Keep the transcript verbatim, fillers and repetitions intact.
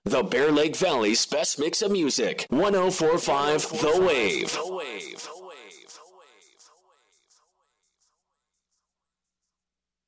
The Bear Lake Valley's best mix of music. ten forty-five The Wave.